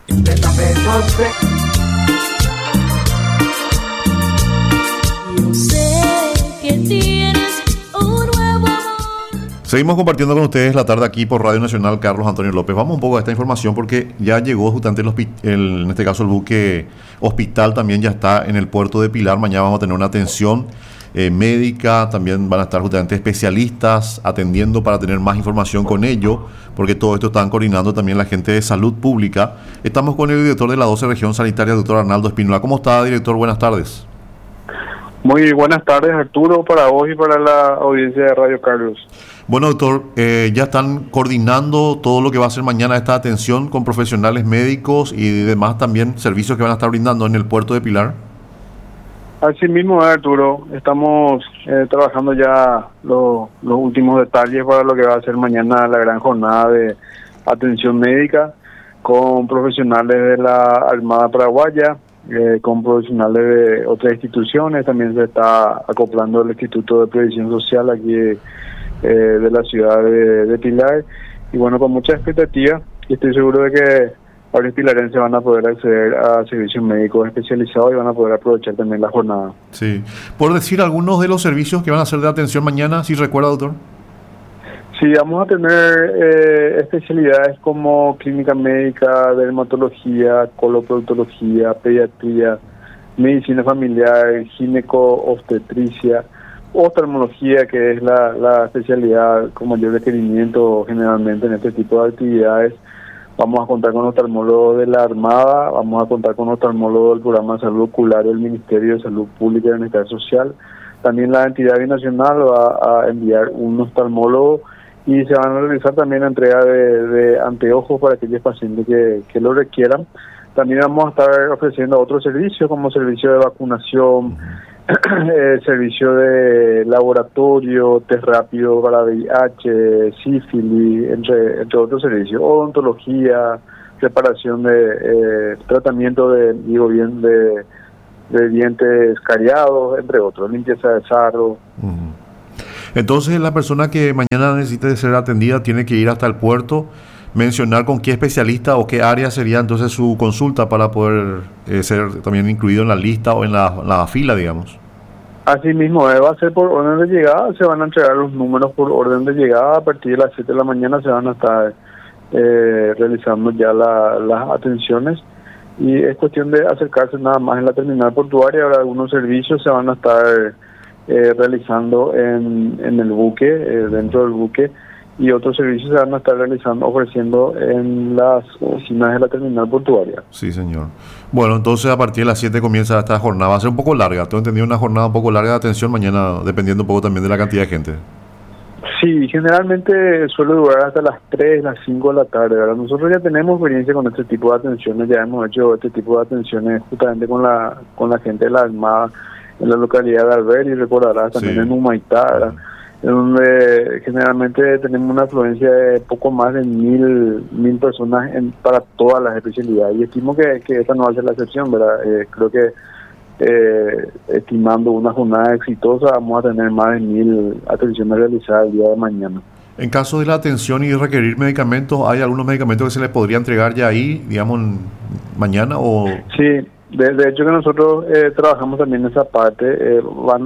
Yo sé que tienes un nuevo amor. Seguimos compartiendo con ustedes la tarde aquí por Radio Nacional. Carlos Antonio López. Vamos un poco a esta información porque ya llegó justamente en este caso el buque hospital también ya está en el puerto de Pilar. Mañana vamos a tener una atención médica, también van a estar justamente especialistas atendiendo para tener más información con ello, porque todo esto están coordinando también la gente de salud pública. Estamos con el director de la 12 Región Sanitaria, doctor Arnaldo Espínola. ¿Cómo está, director? Buenas tardes. Muy buenas tardes, Arturo, para vos y para la audiencia de Radio Carlos. Bueno, doctor, ya están coordinando todo lo que va a ser mañana esta atención con profesionales médicos y demás también servicios que van a estar brindando en el puerto de Pilar. Así mismo, Arturo, estamos trabajando ya los últimos detalles para lo que va a ser mañana la gran jornada de atención médica con profesionales de la Armada Paraguaya, con profesionales de otras instituciones. También se está acoplando el Instituto de Previsión Social aquí de la ciudad de Pilar, y bueno, con mucha expectativa, y estoy seguro de que varios pilarenses van a poder acceder a servicios médicos especializados y van a poder aprovechar también la jornada. Sí. Por decir algunos de los servicios que van a ser de atención mañana, si recuerda, doctor. Sí, vamos a tener especialidades como clínica médica, dermatología, coloproktología, pediatría, medicina familiar, gineco-obstetricia, oftalmología, que es la especialidad con mayor requerimiento generalmente en este tipo de actividades. Vamos a contar con oftalmólogos de la Armada, vamos a contar con oftalmólogos del Programa de Salud Ocular del Ministerio de Salud Pública y Bienestar Social. También la entidad binacional va a enviar un oftalmólogo y se van a realizar también la entrega de anteojos para aquellos pacientes que lo requieran. También vamos a estar ofreciendo otros servicios como servicio de vacunación, servicio de laboratorio, test rápido para VIH, sífilis, entre otros servicios, odontología, reparación de tratamiento de dientes cariados, entre otros, limpieza de sarro. Entonces la persona que mañana necesite ser atendida tiene que ir hasta el puerto, mencionar con qué especialista o qué área sería entonces su consulta para poder ser también incluido en la lista o en la fila, digamos. Así mismo, va a ser por orden de llegada, se van a entregar los números por orden de llegada. A partir de las 7 de la mañana se van a estar realizando ya las atenciones, y es cuestión de acercarse nada más en la terminal portuaria. Ahora algunos servicios se van a estar realizando en el buque, dentro del buque, y otros servicios se van a estar ofreciendo en las oficinas de la terminal portuaria. Sí, señor. Bueno, entonces a partir de las 7 comienza esta jornada. Va a ser un poco larga. Tengo entendido, una jornada un poco larga de atención mañana, dependiendo un poco también de la cantidad de gente. Sí, generalmente suele durar hasta las 3, las 5 de la tarde, ¿verdad? Nosotros ya tenemos experiencia con este tipo de atenciones, ya hemos hecho este tipo de atenciones justamente con la gente de la Armada en la localidad de Alberdi, y recordarás también en Humaitá, ¿verdad? En donde generalmente tenemos una afluencia de poco más de 1,000 personas para todas las especialidades, y estimo que esta no va a ser la excepción, ¿verdad? Creo que estimando una jornada exitosa vamos a tener más de 1,000 atenciones realizadas el día de mañana. En caso de la atención y requerir medicamentos, ¿hay algunos medicamentos que se les podría entregar ya ahí, digamos, mañana? O Sí, de hecho que nosotros trabajamos también en esa parte.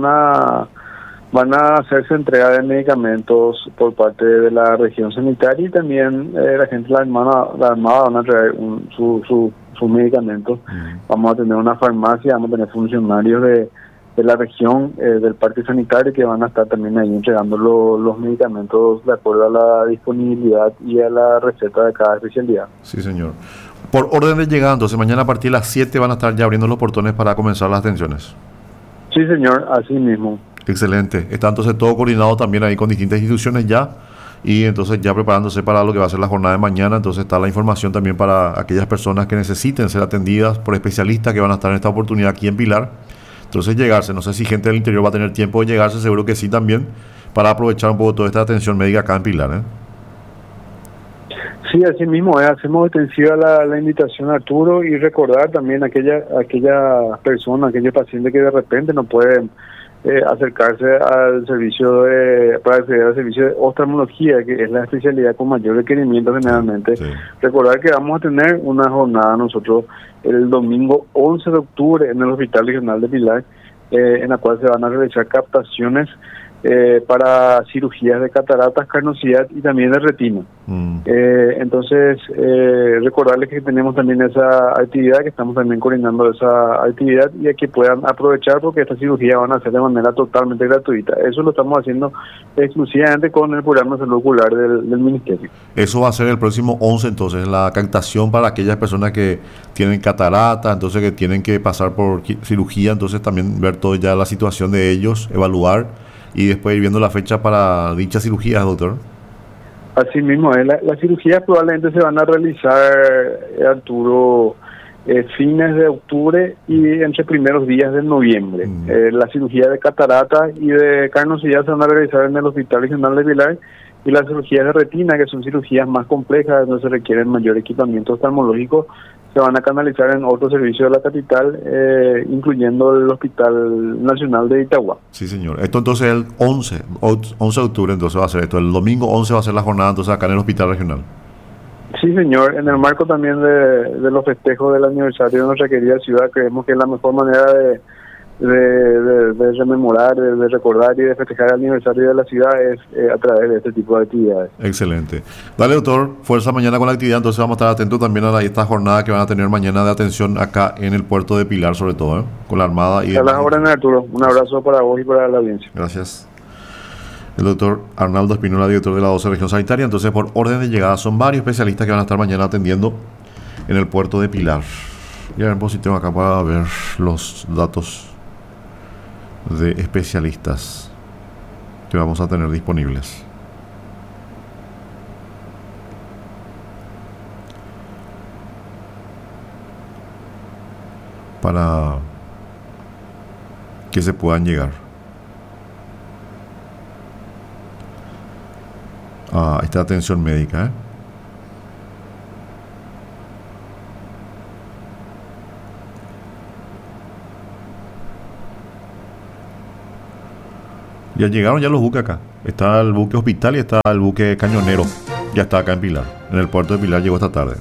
Van a hacerse entrega de medicamentos por parte de la región sanitaria, y también la gente de la Armada van a traer sus medicamentos. Vamos a tener una farmacia, vamos a tener funcionarios de la región, del parque sanitario, que van a estar también ahí entregando los medicamentos de acuerdo a la disponibilidad y a la receta de cada especialidad. Sí, señor. Por orden de llegada, entonces mañana a partir de las 7 van a estar ya abriendo los portones para comenzar las atenciones. Sí, señor, así mismo. Excelente. Está entonces todo coordinado también ahí con distintas instituciones ya, y entonces ya preparándose para lo que va a ser la jornada de mañana. Entonces está la información también para aquellas personas que necesiten ser atendidas por especialistas que van a estar en esta oportunidad aquí en Pilar. Entonces llegarse, no sé si gente del interior va a tener tiempo de llegarse, seguro que sí también, para aprovechar un poco toda esta atención médica acá en Pilar, ¿eh? Sí, así mismo, hacemos extensiva la invitación a Arturo, y recordar también aquella persona, aquellos pacientes que de repente no pueden acercarse al servicio para acceder al servicio de oftalmología, que es la especialidad con mayor requerimiento generalmente. Sí. Recordar que vamos a tener una jornada nosotros el domingo 11 de octubre en el Hospital Regional de Pilar, en la cual se van a realizar captaciones para cirugías de cataratas, carnosidad y también de retina. Entonces, recordarles que tenemos también esa actividad, que estamos también coordinando esa actividad y a que puedan aprovechar, porque estas cirugías van a ser de manera totalmente gratuita. Eso lo estamos haciendo exclusivamente con el programa de salud ocular del Ministerio. Eso va a ser el próximo 11, entonces, la captación para aquellas personas que tienen catarata, entonces que tienen que pasar por cirugía, entonces también ver toda ya la situación de ellos, evaluar y después ir viendo la fecha para dichas cirugías, doctor. Así mismo, las cirugías probablemente se van a realizar, Arturo, fines de octubre y entre primeros días de noviembre. La cirugía de catarata y de carnosidad se van a realizar en el Hospital Regional de Pilar, y las cirugías de retina, que son cirugías más complejas, donde se requieren mayor equipamiento oftalmológico, se van a canalizar en otros servicios de la capital, incluyendo el Hospital Nacional de Itagua. Sí, señor. Esto entonces el 11 de octubre, entonces va a ser esto. El domingo 11 va a ser la jornada entonces acá en el Hospital Regional. Sí, señor. En el marco también de los festejos del aniversario de nuestra querida ciudad, creemos que es la mejor manera de rememorar, de recordar y de festejar el aniversario de la ciudad es a través de este tipo de actividades. Excelente. Dale, doctor, fuerza mañana con la actividad, entonces vamos a estar atentos también a esta jornada que van a tener mañana de atención acá en el puerto de Pilar, sobre todo, con la Armada. Y a las órdenes, Arturo. Un abrazo para vos y para la audiencia. Gracias. El doctor Arnaldo Espínola, director de la 12 Región Sanitaria. Entonces, por orden de llegada, son varios especialistas que van a estar mañana atendiendo en el puerto de Pilar. Y a ver si tengo acá para ver los datos de especialistas que vamos a tener disponibles. Para que se puedan llegar a esta atención médica, Ya llegaron ya los buques acá. Está el buque Hospital y está el buque Cañonero. Ya está acá en Pilar. En el puerto de Pilar llegó esta tarde.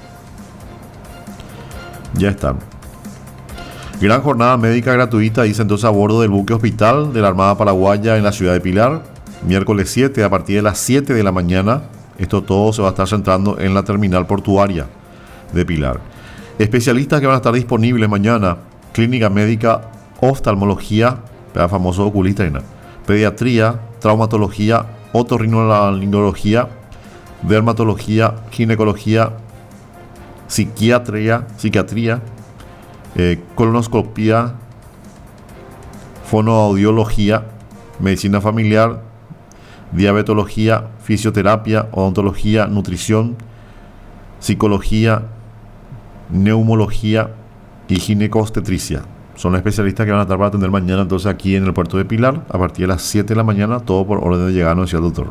Ya están. Gran jornada médica gratuita, dice entonces, a bordo del buque Hospital de la Armada Paraguaya en la ciudad de Pilar. Miércoles 7 a partir de las 7 de la mañana. Esto todo se va a estar centrando en la terminal portuaria de Pilar. Especialistas que van a estar disponibles mañana: clínica médica, oftalmología, el famoso oculista, pediatría, traumatología, otorrinolaringología, dermatología, ginecología, psiquiatría, colonoscopía, fonoaudiología, medicina familiar, diabetología, fisioterapia, odontología, nutrición, psicología, neumología y ginecostetricia. Son los especialistas que van a estar para atender mañana entonces aquí en el puerto de Pilar a partir de las 7 de la mañana, todo por orden de llegada, nos decía el doctor.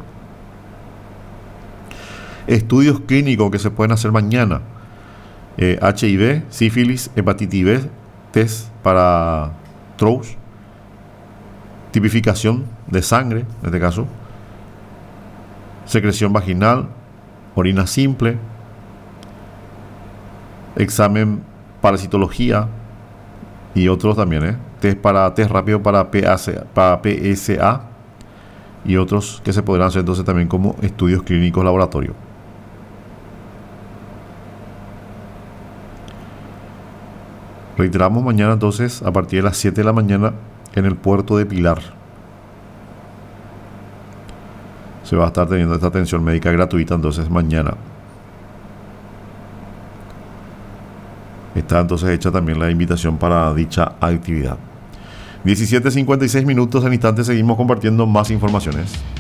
Estudios clínicos que se pueden hacer mañana: HIV, sífilis, hepatitis B, test para TROUS, tipificación de sangre, en este caso, secreción vaginal, orina simple, examen parasitología y otros también, test rápido para PSA y otros que se podrán hacer entonces también como estudios clínicos laboratorio. Reiteramos, mañana entonces a partir de las 7 de la mañana en el puerto de Pilar se va a estar teniendo esta atención médica gratuita entonces mañana. Está entonces hecha también la invitación para dicha actividad. 17:56 minutos, en instantes seguimos compartiendo más informaciones.